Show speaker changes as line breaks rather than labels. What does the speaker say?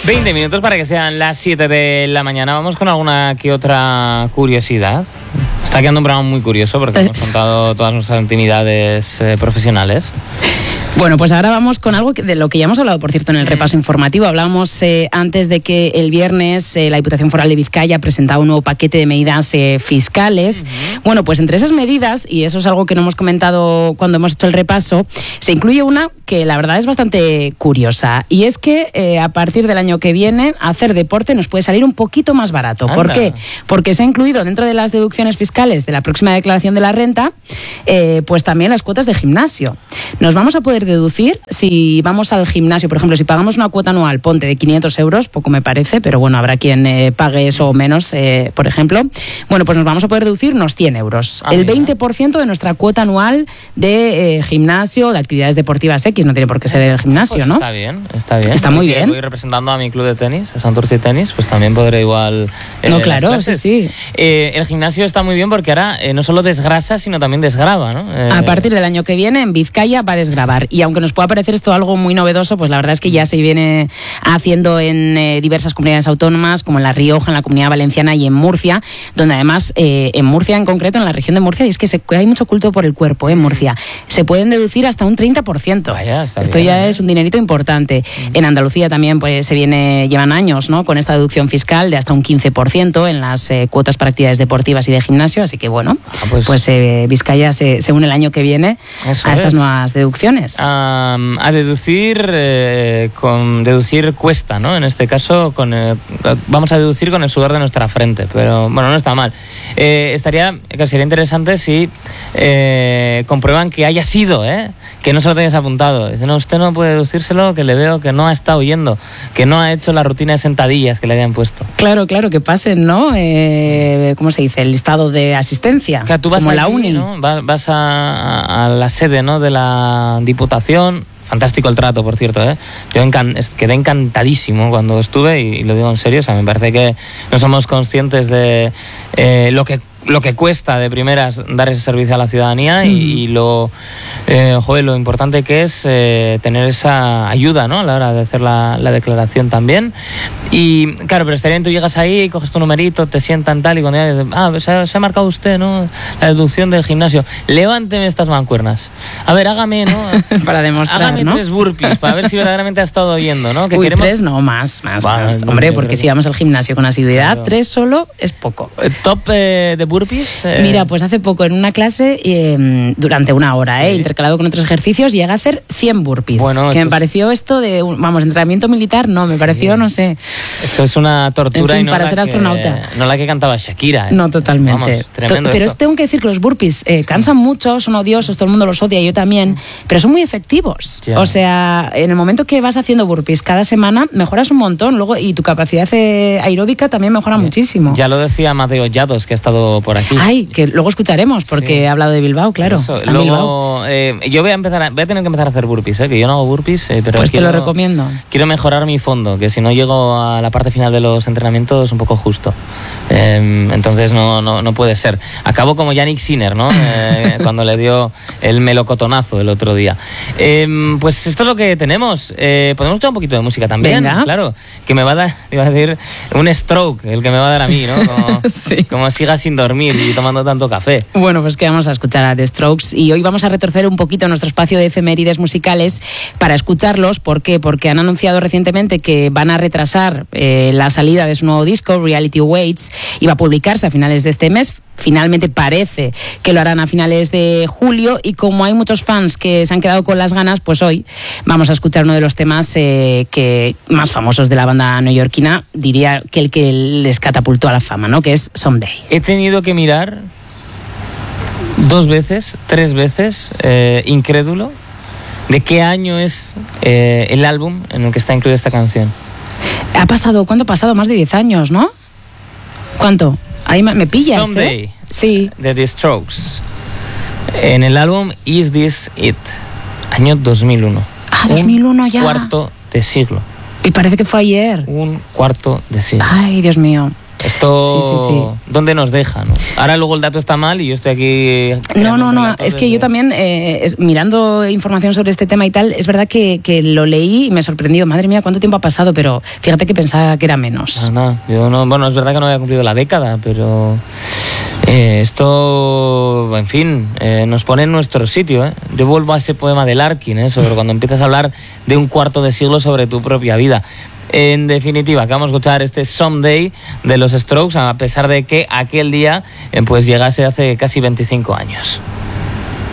20 minutos para que sean las 7 de la mañana. Vamos con alguna que otra curiosidad. Está quedando un programa muy curioso porque hemos contado todas nuestras intimidades profesionales.
Bueno, pues ahora vamos con algo de lo que ya hemos hablado, por cierto, en el repaso informativo. Hablábamos antes de que el viernes la Diputación Foral de Vizcaya presentaba un nuevo paquete de medidas fiscales. Bueno, pues entre esas medidas, y eso es algo que no hemos comentado cuando hemos hecho el repaso, se incluye una que la verdad es bastante curiosa. Y es que a partir del año que viene, hacer deporte nos puede salir un poquito más barato. ¿Por qué? Porque se ha incluido dentro de las deducciones fiscales de la próxima declaración de la renta, pues también las cuotas de gimnasio. Nos vamos a poder deducir si vamos al gimnasio, por ejemplo, si pagamos una cuota anual, ponte de 500 euros, poco me parece, pero bueno, habrá quien pague eso o menos, por ejemplo. Bueno, pues nos vamos a poder deducir unos 100 euros. El 20% de nuestra cuota anual de gimnasio, de actividades deportivas X, no tiene por qué ser el gimnasio,
pues
¿no?
Está bien, está bien.
Está muy bien.
Voy representando a mi club de tenis, a Santurce Tenis, pues también podré igual...
no, claro, sí.
El gimnasio está muy bien porque ahora no solo desgrasa, sino también desgrava, ¿no?
A partir del año que viene, en Vizcaya va a desgravar. Y aunque nos pueda parecer esto algo muy novedoso, pues la verdad es que ya se viene haciendo en diversas comunidades autónomas, como en La Rioja, en la Comunidad Valenciana y en Murcia, donde además, en Murcia en concreto, en la región de Murcia, y es que hay mucho culto por el cuerpo en Murcia, se pueden deducir hasta un 30%.
Vaya,
esto
bien,
ya es un dinerito importante. En Andalucía también pues llevan años, ¿no?, con esta deducción fiscal de hasta un 15% en las cuotas para actividades deportivas y de gimnasio, así que bueno, pues Vizcaya se une el año que viene a estas nuevas deducciones.
A deducir, deducir cuesta, ¿no? En este caso, vamos a deducir con el sudor de nuestra frente, pero bueno, no está mal. Sería interesante si comprueban que haya sido, que no se lo tengas apuntado. Dice, no, usted no puede deducírselo, que le veo que no ha estado oyendo, que no ha hecho la rutina de sentadillas que le habían puesto.
Claro, que pasen, ¿no? ¿Cómo se dice? El listado de asistencia.
Claro, tú vas
como
allí,
la uni,
¿no? Vas a la sede, ¿no?, de la Diputación. Fantástico el trato, por cierto, Yo quedé encantadísimo cuando estuve y lo digo en serio. O sea, me parece que no somos conscientes de lo que cuesta de primeras dar ese servicio a la ciudadanía y lo importante que es tener esa ayuda, ¿no?, a la hora de hacer la declaración también. Y claro, pero estaría bien, tú llegas ahí, coges tu numerito, te sientan tal y cuando ya dices, se ha marcado usted, ¿no?, la deducción del gimnasio. Levánteme estas mancuernas. A ver, hágame, ¿no?
Para demostrar,
hágame, ¿no?, 3 burpees para ver si verdaderamente ha estado oyendo, ¿no? Que 3
no, más. Hombre, porque si vamos al gimnasio con asiduidad, claro, 3 solo es poco.
¿Top de burpees?
Mira, pues hace poco en una clase, durante una hora, intercalado con otros ejercicios, llegué a hacer 100 burpees. Bueno, que me pareció esto de, entrenamiento militar, no, me pareció, no sé.
Eso es una tortura,
en fin,
y no
para ser astronauta.
No la que cantaba Shakira.
No, totalmente.
Vamos, tremendo.
Pero tengo que decir que los burpees cansan mucho, son odiosos, todo el mundo los odia, yo también, pero son muy efectivos. Yeah. O sea, en el momento que vas haciendo burpees cada semana, mejoras un montón, luego, y tu capacidad aeróbica también mejora muchísimo.
Ya lo decía Mateo Llados, que ha estado por aquí.
Ay, que luego escucharemos, porque he hablado de Bilbao, claro. Está
luego,
Bilbao.
Yo voy a tener que empezar a hacer burpees, que yo no hago burpees, pero
pues te lo recomiendo.
Quiero mejorar mi fondo, que si no llego a la parte final de los entrenamientos un poco justo. Entonces no puede ser. Acabo como Yannick Sinner, ¿no? Cuando le dio el melocotonazo el otro día. Pues esto es lo que tenemos. Podemos escuchar un poquito de música también.
Venga.
Claro, que me va a dar, iba a decir, un stroke, el que me va a dar a mí, ¿no? Como, como siga sin dormir y tomando tanto café.
Bueno, pues que vamos a escuchar a The Strokes y hoy vamos a retorcer un poquito nuestro espacio de efemérides musicales para escucharlos. ¿Por qué? Porque han anunciado recientemente que van a retrasar la salida de su nuevo disco, Reality Waits, y va a publicarse a finales de este mes. Finalmente parece que lo harán a finales de julio, y como hay muchos fans que se han quedado con las ganas, pues hoy vamos a escuchar uno de los temas que más famosos de la banda neoyorquina, diría que el que les catapultó a la fama, ¿no?, que es Someday.
He tenido que mirar 2 veces, 3 veces, incrédulo, de qué año es el álbum en el que está incluida esta canción.
¿Cuánto ha pasado? Más de 10 años, ¿no? ¿Cuánto? Ahí me pillas,
Someday,
sí.
De The Strokes. En el álbum Is This It, año 2001.
2001 ya.
Un cuarto de siglo.
Y parece que fue ayer.
Un cuarto de siglo.
Ay, Dios mío.
Esto,
sí.
¿dónde nos deja, no? Ahora luego el dato está mal y yo estoy aquí...
No, es que yo también, mirando información sobre este tema y tal, es verdad que lo leí y me sorprendió. Madre mía, ¿cuánto tiempo ha pasado? Pero fíjate que pensaba que era menos.
Yo no, bueno, es verdad que no había cumplido la década, pero... esto, en fin, nos pone en nuestro sitio. Yo vuelvo a ese poema de Larkin, sobre cuando empiezas a hablar de un cuarto de siglo sobre tu propia vida. En definitiva, acabamos de escuchar este Someday de los Strokes, a pesar de que aquel día pues llegase hace casi 25 años.